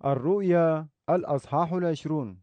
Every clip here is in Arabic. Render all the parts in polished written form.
الرؤيا الأصحاح 20.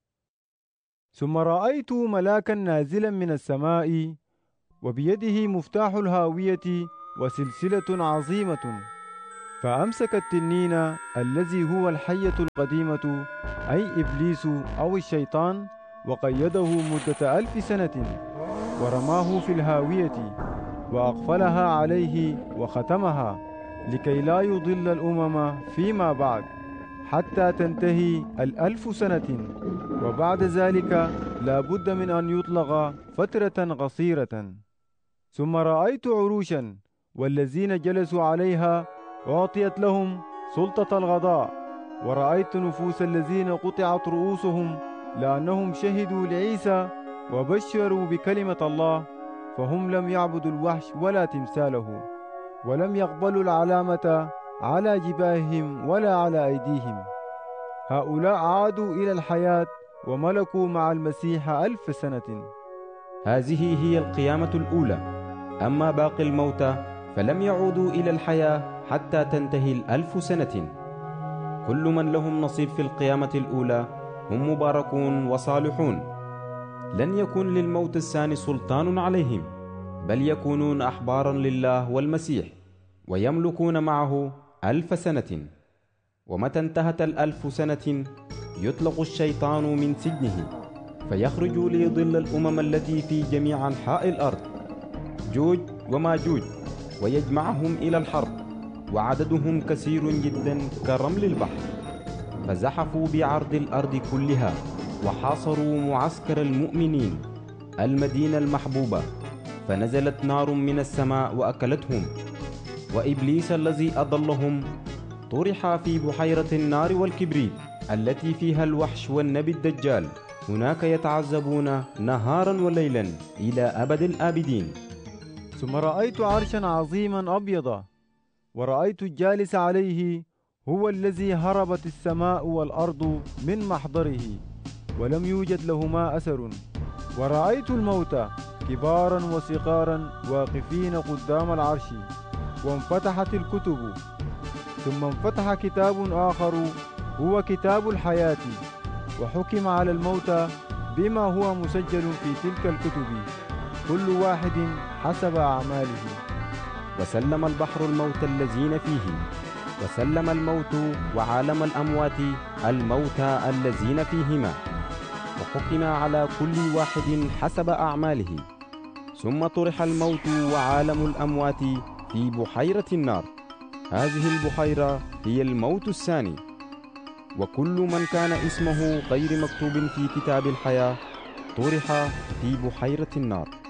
ثم رأيت ملاكا نازلا من السماء وبيده مفتاح الهاوية وسلسلة عظيمة، فأمسك التنين الذي هو الحية القديمة أي إبليس أو الشيطان، وقيده مدة 1000 سنة، ورماه في الهاوية وأقفلها عليه وختمها، لكي لا يضل الأمم فيما بعد حتى تنتهي 1000 سنة، وبعد ذلك لا بد من أن يطلق فترة قصيرة. ثم رأيت عروشا، والذين جلسوا عليها أعطيت لهم سلطة الغضاء، ورأيت نفوس الذين قطعت رؤوسهم لأنهم شهدوا لعيسى وبشروا بكلمة الله، فهم لم يعبدوا الوحش ولا تمثاله، ولم يقبلوا العلامة على جباههم ولا على أيديهم. هؤلاء عادوا إلى الحياة وملكوا مع المسيح 1000 سنة. هذه هي القيامة الأولى. أما باقي الموتى فلم يعودوا إلى الحياة حتى تنتهي 1000 سنة. كل من لهم نصيب في القيامة الأولى هم مباركون وصالحون. لن يكون للموت الثاني سلطان عليهم، بل يكونون أحبارا لله والمسيح، ويملكون معه 1000 سنة. ومتى انتهت 1000 سنة يطلق الشيطان من سجنه، فيخرج ليضل الأمم التي في جميع أنحاء الأرض، جوج وماجوج، ويجمعهم إلى الحرب، وعددهم كثير جدا كرمل البحر. فزحفوا بعرض الأرض كلها، وحاصروا معسكر المؤمنين المدينة المحبوبة، فنزلت نار من السماء وأكلتهم. وإبليس الذي أضلهم طرح في بحيرة النار والكبريت التي فيها الوحش والنبي الدجال، هناك يتعذبون نهارا وليلا إلى أبد الآبدين. ثم رأيت عرشا عظيما أبيضا، ورأيت الجالس عليه هو الذي هربت السماء والأرض من محضره، ولم يوجد لهما أثر. ورأيت الموتى كبارا وصغارا واقفين قدام العرش، وانفتحت الكتب. ثم انفتح كتاب آخر هو كتاب الحياة، وحكم على الموتى بما هو مسجل في تلك الكتب، كل واحد حسب أعماله. وسلم البحر الموت الذين فيه، وسلم الموت وعالم الأموات الموتى الذين فيهما، وحكم على كل واحد حسب أعماله. ثم طرح الموت وعالم الأموات في بحيرة النار. هذه البحيرة هي الموت الثاني. وكل من كان اسمه غير مكتوب في كتاب الحياة طرح في بحيرة النار.